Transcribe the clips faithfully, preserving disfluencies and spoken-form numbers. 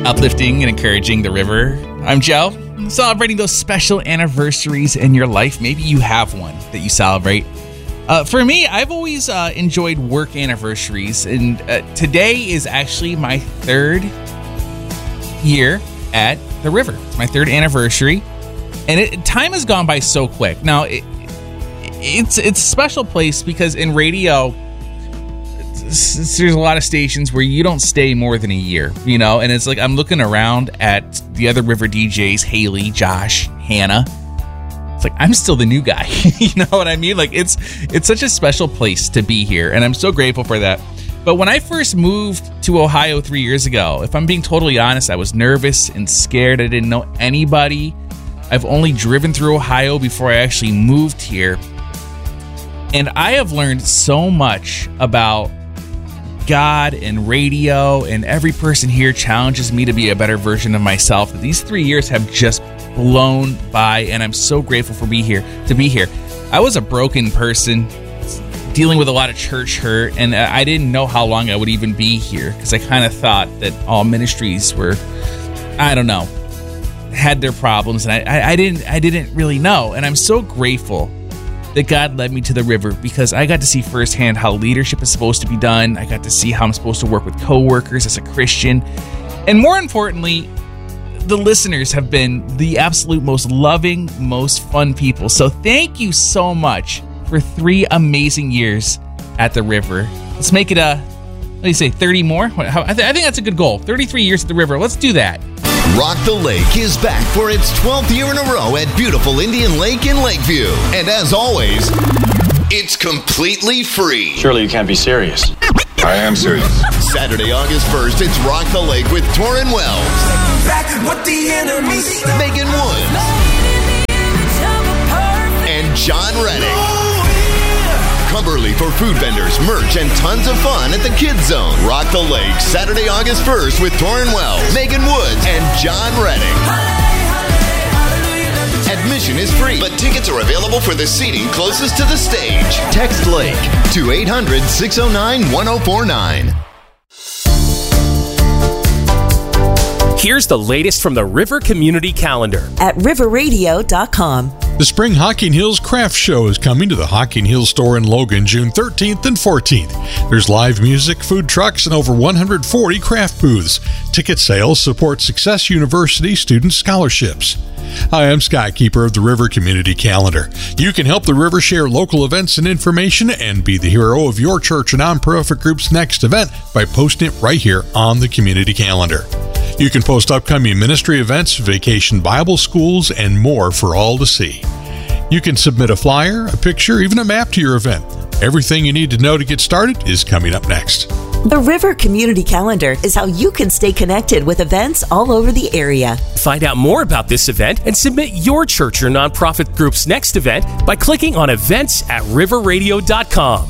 uplifting and encouraging the river. I'm Joe, celebrating those special anniversaries in your life. Maybe you have one that you celebrate. Uh, for me, I've always uh, enjoyed work anniversaries, and uh, today is actually my third year at the river. It's my third anniversary, and it, time has gone by so quick. Now, it, it's it's a special place because in radio, there's a lot of stations where you don't stay more than a year, you know, and it's like I'm looking around at the other river D Js, Haley, Josh, Hannah. It's like I'm still the new guy. You know what I mean? Like it's it's such a special place to be here, and I'm so grateful for that. But when I first moved to Ohio three years ago, if I'm being totally honest, I was nervous and scared. I didn't know anybody. I've only driven through Ohio before I actually moved here. And I have learned so much about God and radio, and every person here challenges me to be a better version of myself. These three years have just blown by, and I'm so grateful for be here to be here. I was a broken person dealing with a lot of church hurt, and I didn't know how long I would even be here because I kind of thought that all ministries were, I don't know, had their problems, and I, I, I didn't I didn't really know. And I'm so grateful that God led me to the river because I got to see firsthand how leadership is supposed to be done. I got to see how I'm supposed to work with coworkers as a Christian. And more importantly, the listeners have been the absolute most loving, most fun people. So thank you so much for three amazing years at the river. Let's make it a, what do you say, thirty more? I think that's a good goal. thirty-three years at the river. Let's do that. Rock the Lake is back for its twelfth year in a row at beautiful Indian Lake in Lakeview. And as always, it's completely free. Surely you can't be serious. I am serious. Saturday, August first, it's Rock the Lake with Torrin Wells, Megan Woods, and John Reddick. Come early for food vendors, merch, and tons of fun at the Kids Zone. Rock the Lake, Saturday, August first with Torrin Wells, Megan Woods, and John Reddick. Admission is free, but tickets are available for the seating closest to the stage. Text Lake to eight hundred, six oh nine, one oh four nine. Here's the latest from the River Community Calendar at river radio dot com. The Spring Hocking Hills Craft Show is coming to the Hocking Hills store in Logan June thirteenth and fourteenth. There's live music, food trucks, and over one hundred forty craft booths. Ticket sales support Success University student scholarships. Hi, I'm Scott, keeper of the River Community Calendar. You can help the River share local events and information and be the hero of your church or nonprofit group's next event by posting it right here on the Community Calendar. You can post upcoming ministry events, vacation Bible schools, and more for all to see. You can submit a flyer, a picture, even a map to your event. Everything you need to know to get started is coming up next. The River Community Calendar is how you can stay connected with events all over the area. Find out more about this event and submit your church or nonprofit group's next event by clicking on events at river radio dot com.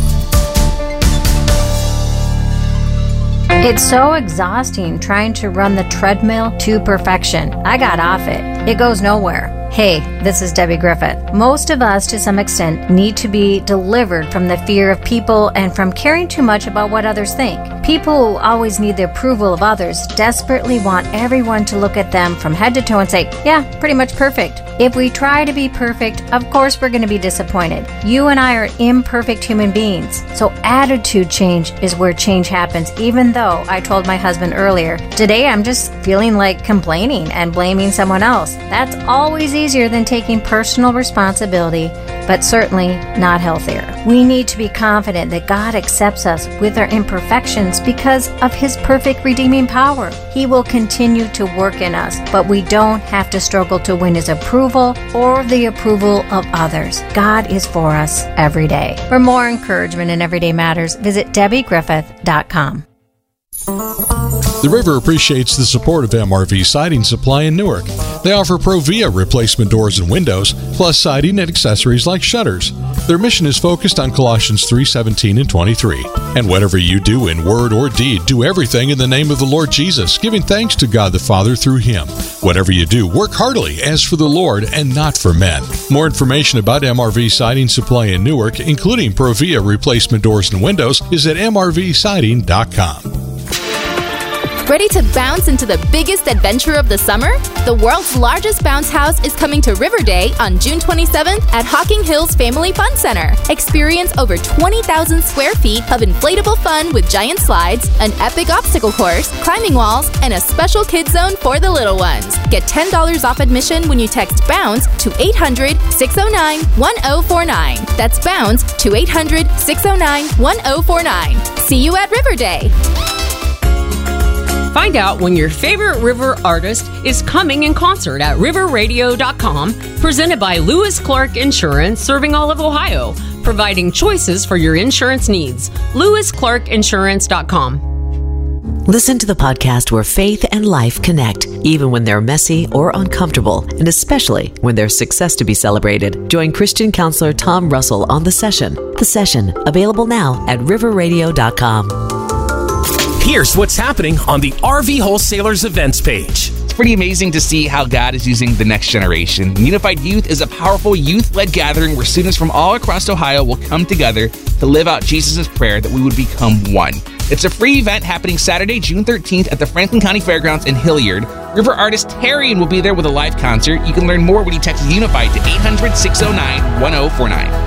It's so exhausting trying to run the treadmill to perfection. I got off it. It goes nowhere. Hey, this is Debbie Griffith. Most of us, to some extent, need to be delivered from the fear of people and from caring too much about what others think. People who always need the approval of others desperately want everyone to look at them from head to toe and say, yeah, pretty much perfect. If we try to be perfect, of course we're going to be disappointed. You and I are imperfect human beings. So attitude change is where change happens, even though I told my husband earlier, today I'm just feeling like complaining and blaming someone else. That's always easier than taking personal responsibility, but certainly not healthier. We need to be confident that God accepts us with our imperfections because of His perfect redeeming power. He will continue to work in us, but we don't have to struggle to win His approval or the approval of others. God is for us every day. For more encouragement in Everyday Matters, visit debbie griffith dot com. The River appreciates the support of M R V Siding Supply in Newark. They offer Provia replacement doors and windows, plus siding and accessories like shutters. Their mission is focused on Colossians three seventeen and twenty-three. And whatever you do in word or deed, do everything in the name of the Lord Jesus, giving thanks to God the Father through Him. Whatever you do, work heartily as for the Lord and not for men. More information about M R V Siding Supply in Newark, including Provia replacement doors and windows, is at m r v siding dot com. Ready to bounce into the biggest adventure of the summer? The world's largest bounce house is coming to River Day on June twenty-seventh at Hocking Hills Family Fun Center. Experience over twenty thousand square feet of inflatable fun with giant slides, an epic obstacle course, climbing walls, and a special kids zone for the little ones. Get ten dollars off admission when you text BOUNCE to eight hundred, six oh nine, one oh four nine. That's BOUNCE to eight hundred, six oh nine, one oh four nine. See you at River Day. Find out when your favorite river artist is coming in concert at river radio dot com, presented by Lewis Clark Insurance, serving all of Ohio, providing choices for your insurance needs. lewis clark insurance dot com. Listen to the podcast where faith and life connect, even when they're messy or uncomfortable, and especially when there's success to be celebrated. Join Christian counselor Tom Russell on The Session. The Session, available now at river radio dot com. Here's what's happening on the R V Wholesalers events page. It's pretty amazing to see how God is using the next generation. Unified Youth is a powerful youth-led gathering where students from all across Ohio will come together to live out Jesus' prayer that we would become one. It's a free event happening Saturday, June thirteenth at the Franklin County Fairgrounds in Hilliard. River artist Tarian will be there with a live concert. You can learn more when you text Unified to eight hundred, six oh nine, one oh four nine.